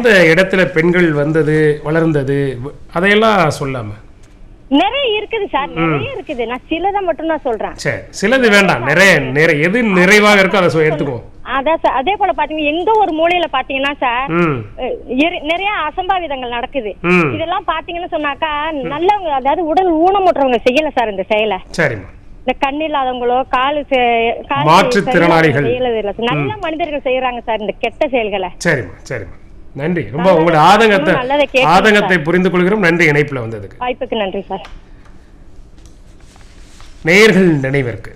எந்த இடத்துல பெண்கள் வந்தது வளர்ந்தது அதையெல்லாம் சொல்லாம? நிறைய இருக்குது சார், நிறைய இருக்குது. நான் சிலதை மட்டும் தான் சொல்றேன். சரி, சிலது வேண்டாம், நிறைய எது நிறைவாக இருக்கோ அதை எடுத்துக்குவோம். அதான் சார். அதே போல பாத்தீங்கன்னா எங்க ஒரு மூலையில பாத்தீங்கன்னா சார் நிறைய அசம்பாவிதங்கள் நடக்குது. இதெல்லாம் பாத்தீங்கன்னு சொன்னாக்கா நல்லவங்க, அதாவது உடல் ஊனமுற்றவங்க செய்யல சார் இந்த செயலை. சரிம்மா. இந்த கண் இல்லாதவங்களோ மாற்றுத்திறனாளிகள் நல்ல மனிதர்கள் செய்யறாங்க சார் இந்த கெட்ட செயல்களை. சரிம்மா சரிம்மா, நன்றி. ரொம்ப உங்களோட ஆதங்கத்தை புரிந்து கொள்கிறோம். நன்றி இணைப்புல வந்ததுக்கு. வாய்ப்புக்கு நன்றி சார். நேயர்கள் நினைவிற்கு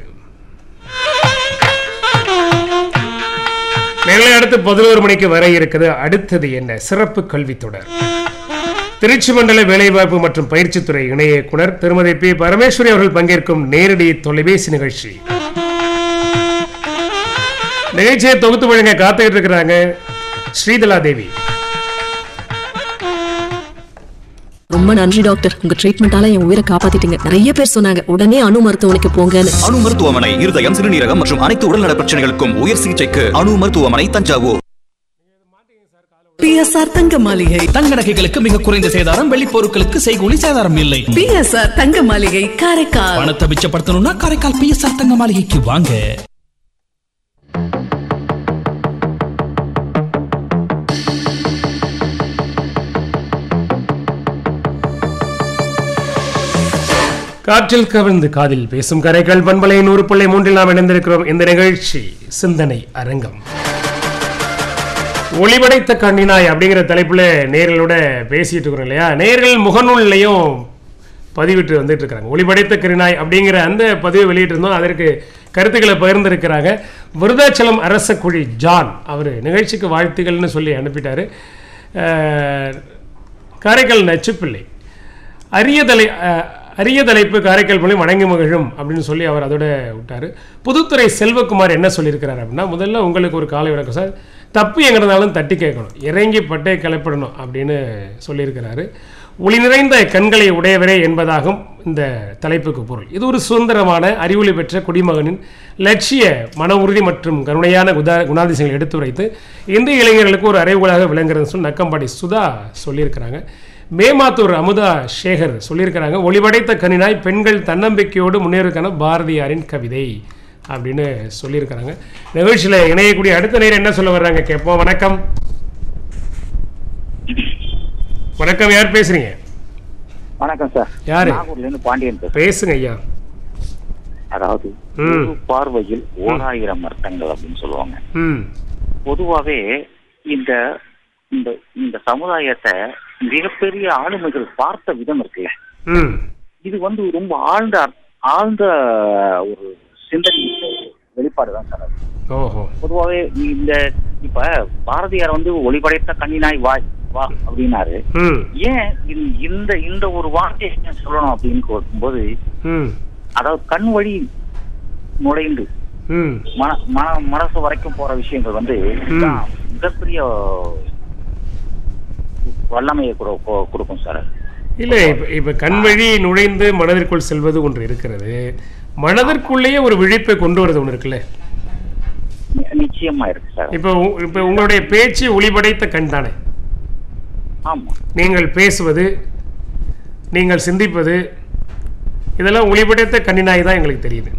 நேர்களை அடுத்து 11 மணிக்கு வர இருக்குது அடுத்தது என்ன சிறப்பு கல்வி தொடர். திருச்சி மண்டல வேலைவாய்ப்பு மற்றும் பயிற்சித்துறை இணை இயக்குனர் திருமதி பி பரமேஸ்வரி அவர்கள் பங்கேற்கும் நேரடி தொலைபேசி நிகழ்ச்சி. நிகழ்ச்சியை தொகுத்து வழங்க காத்துக்கிட்டு இருக்கிறாங்க ஸ்ரீதலா தேவி. ரொம்ப நன்றி டாக்டர், உங்க ட்ரீட்மெண்டால என் உயிரை காப்பாத்திட்டீங்க. நிறைய பேர் சொன்னாங்க உடனே அணு மருத்துவமனைக்கு போங்கன்னு. அணு மருத்துவமனை இருதயம், சிறுநீரகம் மற்றும் அனைத்து உடல்நல பிரச்சனைகளுக்கும் உயர் சிகிச்சைக்கு அணு மருத்துவமனை, தஞ்சாவூர். பிஎஸ்ஆர் தங்க மாளிகை. தங்க நகைகளுக்கு மிக குறைந்த சேதாரம், வெள்ளி பொருட்களுக்கு செய்கூலி சேதாரம் இல்லை. பிஎஸ்ஆர் தங்க மாளிகை, காரைக்கால். பணத்தை மிச்சப்படுத்தணும்னா காரைக்கால் பிஎஸ்ஆர் தங்க மாளிகைக்கு வாங்க. காற்றில் கவிழ்ந்து காதில் பேசும் கரைக்கால் பண்பலை 100.3 நாம் இணைந்திருக்கிறோம். இந்த நிகழ்ச்சி சிந்தனை அரங்கம். ஒளிபடைத்த கண்ணினாய் அப்படிங்கிற தலைப்புல நேர்களோட பேசிட்டு இருக்கிறோம் இல்லையா. நேர்கள் முகநூல்லையும் பதிவிட்டு வந்துட்டு இருக்காங்க. ஒளிபடைத்த கண்ணினாய் அப்படிங்கிற அந்த பதிவை வெளியிட்டு இருந்தோம். அதற்கு கருத்துக்களை பகிர்ந்திருக்கிறாங்க. விருதாச்சலம் அரச குழி ஜான் அவர் நிகழ்ச்சிக்கு வாழ்த்துக்கள்னு சொல்லி அனுப்பிட்டாரு. காரைக்கால் நச்சுப்பிள்ளை அரிய தலைப்பு காரைக்கால் மொழி வணங்கி மகிழும் அப்படின்னு சொல்லி அவர் அதோட விட்டார். புதுத்துறை செல்வகுமார் என்ன சொல்லியிருக்கிறார் அப்படின்னா, முதல்ல உங்களுக்கு ஒரு காலை வணக்கம் சார், தப்பு எங்கிறதாலும் தட்டி கேட்கணும், இறங்கி பட்டை கிளப்பிடணும் அப்படின்னு சொல்லியிருக்கிறாரு. ஒளி நிறைந்த கண்களை உடையவரே என்பதாகும் இந்த தலைப்புக்கு பொருள். இது ஒரு சுதந்திரமான அறிவொளி பெற்ற குடிமகனின் லட்சிய மன உறுதி மற்றும் கருணையான குணாதிசயங்களை எடுத்துரைத்து இந்திய இளைஞர்களுக்கு ஒரு அறைகூலாக விளங்குறதுன்னு சொல்லி நக்கம்பாடி சுதா சொல்லியிருக்கிறாங்க. மேமாத்தூர் அமுதா சேகர் சொல்லியிருக்கிறாங்க, ஒளிபடைத்த கண்ணினாய் பெண்கள் தன்னம்பிக்கையோடு முன்னேறுக்கான பாரதியாரின் கவிதை அப்படின்னு சொல்லியிருக்கிறாங்க. நிகழ்ச்சியில் இணையக்கூடிய அடுத்த நேரம் என்ன சொல்ல வர்றாங்க கேட்போம். வணக்கம். வணக்கம், யார் பேசுறீங்க? வணக்கம் சார். யாரு? நாகூர்லேருந்து பாண்டியன் பேசுங்க ஐயா. அதாவது பார்வையில் 1000 அர்த்தங்கள் அப்படின்னு சொல்லுவாங்க. பொதுவாகவே இந்த இந்த சமுதாயத்தை மிகப்பெரிய ஆளுமைகள் பார்த்த விதம் இருக்குல்ல, இது ரொம்ப ஆழ்ந்த ஒரு சிந்தனை வெளிப்பாடுதான் சார். பொதுவாகவே இந்த இப்ப பாரதியார் ஒளிபடைத்த கண்ணினாய் வா அப்படின்னாரு. ஏன் இந்த ஒரு வார்த்தையை சொல்லணும் அப்படின்னு கேட்கும்போது, அதாவது கண் வழி நுழைந்து மனசு வரைக்கும் போற விஷயங்கள் மிகப்பெரிய வல்லமையை கொடுக்கும் சார். இல்ல இப்ப கண் வழி நுழைந்து மனதிற்குள் செல்வது ஒன்று இருக்கிறது, மனதிற்குள்ளேயே ஒரு விழிப்பை கொண்டு வரது ஒன்று இருக்குல்ல. நிச்சயமா இருக்கு சார். இப்ப உங்களுடைய பேச்சு ஒளிபடைத்த கண் தானே. ஆமா, நீங்கள் பேசுவது, நீங்கள் சிந்திப்பது, இதெல்லாம் ஒளிபடைத்த கண்ணினாய் தான் எங்களுக்கு தெரியுது.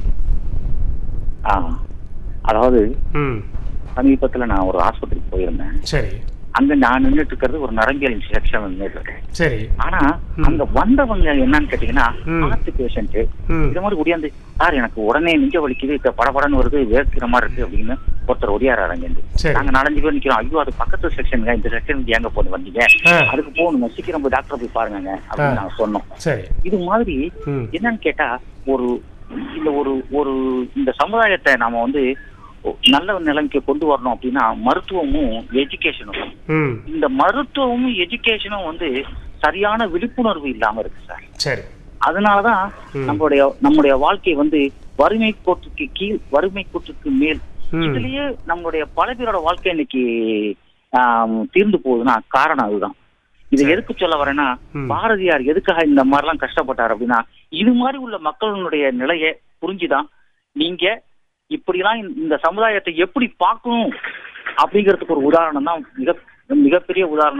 அதாவது சமீபத்துல நான் ஒரு ஆஸ்பத்திரிக்கு போயிருந்தேன். சரி. அங்க நான் நின்றுட்டு இருக்கிறது ஒரு நரம்பியல் செக்ஷன் நின்றுட்டு இருக்கேன். சரி. ஆனா அங்க வந்தவங்க என்னன்னு கேட்டீங்கன்னா, ஹார்ட் பேஷண்ட் இது மாதிரி ஒடியாந்து, சார் எனக்கு உடனே நெஞ்ச வலிக்குது, இப்ப படபடன்னு வருது, வேர்க்கிற மாதிரி இருக்கு அப்படின்னு ஒருத்தர் ஒடியாரு. நாங்க 4-5 பேர் நிக்கிறோம். ஐயோ அது பக்கத்து செக்ஷனுங்க, இந்த செக்ஷன் எங்க போட்டு வந்தீங்க, அதுக்கு போகணுங்க, சீக்கிரம் போய் டாக்டர் போய் பாருங்க அப்படின்னு நாங்க சொன்னோம். இது மாதிரி என்னன்னு கேட்டா, இந்த சமுதாயத்தை நாம நல்ல நிலைமைக்கு கொண்டு வரணும் அப்படின்னா மருத்துவமும் எஜுகேஷனும், இந்த மருத்துவமும் எஜுகேஷனும் சரியான விழிப்புணர்வு இல்லாம இருக்கு சார். சரி. அதனாலதான் நம்முடைய வாழ்க்கை வறுமை கோட்டுக்கு கீழ், வறுமை கோட்டுக்கு மேல், இதுலயே நம்மளுடைய பல பேரோட வாழ்க்கை இன்னைக்கு தீர்ந்து போகுதுன்னா காரணம் அதுதான். இதை எதுக்கு சொல்ல வரேன்னா, பாரதியார் எதுக்காக இந்த மாதிரி எல்லாம் கஷ்டப்பட்டார் அப்படின்னா, இது மாதிரி உள்ள மக்களுடைய நிலையை புரிஞ்சுதான் நீங்க இப்படிலாம் இந்த சமுதாயத்தை எப்படி பார்க்கணும் அப்படிங்கிறதுக்கு ஒரு உதாரணம் தான், மிகப்பெரிய உதாரணம்.